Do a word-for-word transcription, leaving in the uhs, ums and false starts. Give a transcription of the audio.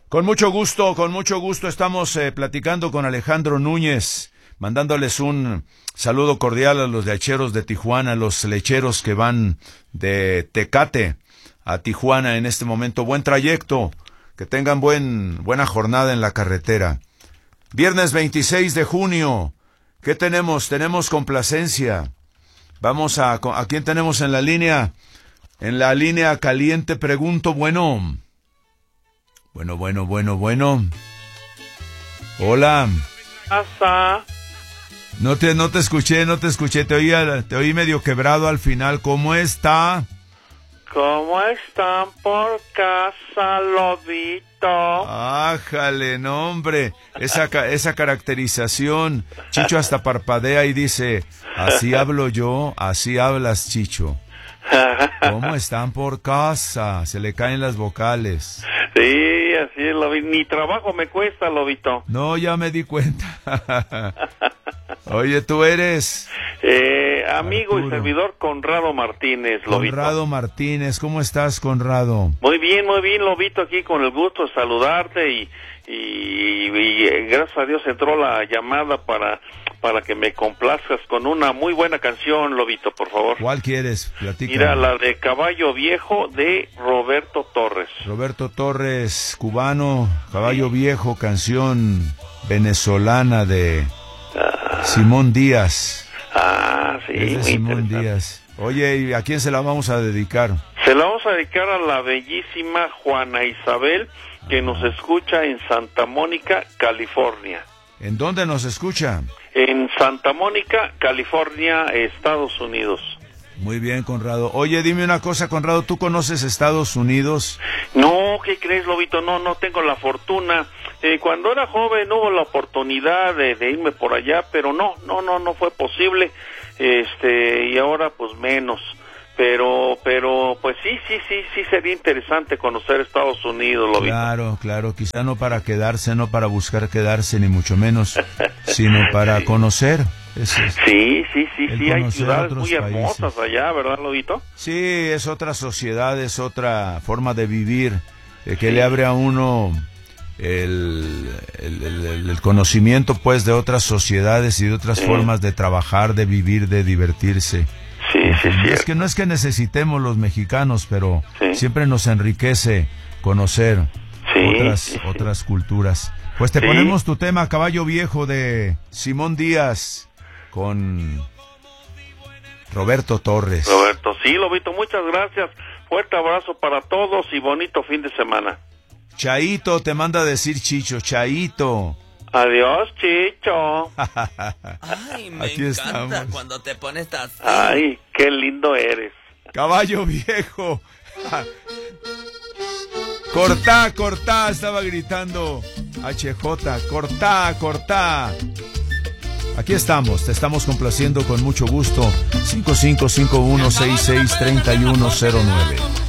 Con mucho gusto, con mucho gusto estamos eh, platicando con Alejandro Núñez, mandándoles un saludo cordial a los lecheros de Tijuana, los lecheros que van de Tecate a Tijuana en este momento. Buen trayecto, que tengan buen buena jornada en la carretera. Viernes veintiséis de junio, ¿qué tenemos? Tenemos complacencia. Vamos a... ¿A quién tenemos en la línea? En la línea caliente pregunto, bueno... Bueno, bueno, bueno, bueno. Hola. Pasa. No te, no te escuché, no te escuché, te oí, te oí medio quebrado al final. ¿Cómo está? ¿Cómo están por casa, lobito? Ájale, no, hombre. Esa, esa caracterización. Chicho hasta parpadea y dice, así hablo yo, así hablas, Chicho. ¿Cómo están por casa? Se le caen las vocales. Sí, así es, lobito. Ni trabajo me cuesta, lobito. No, ya me di cuenta. Oye, tú eres... Eh, amigo Arturo. Y servidor Conrado Martínez, lobito. Conrado Martínez, ¿cómo estás, Conrado? Muy bien, muy bien, lobito, aquí con el gusto de saludarte y, y, y gracias a Dios entró la llamada para... para que me complazcas con una muy buena canción, lobito, por favor. ¿Cuál quieres? Platícame. Mira, la de Caballo Viejo de Roberto Torres. Roberto Torres, cubano, Caballo Viejo, canción venezolana de Ah, Simón Díaz. ah sí, Es de muy Simón interesante. Díaz. Oye, ¿y a quién se la vamos a dedicar? Se la vamos a dedicar a la bellísima Juana Isabel, que nos escucha en Santa Mónica, California. ¿En dónde nos escucha? En Santa Mónica, California, Estados Unidos. Muy bien, Conrado. Oye, dime una cosa, Conrado, ¿tú conoces Estados Unidos? No, ¿qué crees, lobito? No, no tengo la fortuna. Eh, cuando era joven hubo la oportunidad de, de irme por allá, pero no, no, no, no fue posible. Este, y ahora pues menos. Pero, pero, pues sí, sí, sí, sí sería interesante conocer Estados Unidos, lobito. Claro, claro, quizá no para quedarse, no para buscar quedarse, ni mucho menos, sino para conocer. Es, es, Sí, sí, sí, el sí, hay conocer ciudades otros muy hermosas países. allá, ¿verdad, lobito? Sí, es otra sociedad, es otra forma de vivir, eh, que Sí. le abre a uno el, el, el, el conocimiento, pues, de otras sociedades y de otras Sí. formas de trabajar, de vivir, de divertirse. Sí, sí, sí. Es que no es que necesitemos los mexicanos, pero Sí. siempre nos enriquece conocer Sí, otras sí, sí. otras culturas. Pues te Sí. ponemos tu tema Caballo Viejo de Simón Díaz con Roberto Torres. Roberto, sí, lobito, muchas gracias. Fuerte abrazo para todos y bonito fin de semana. Chaito, te manda a decir Chicho, Chaito. Adiós, Chicho. Ay, me Aquí encanta estamos. cuando te pones así. Ay, qué lindo eres. Caballo Viejo. Cortá, cortá, estaba gritando H J, cortá, cortá. Aquí estamos, te estamos complaciendo con mucho gusto. cinco cinco cinco uno seis seis tres uno cero nueve.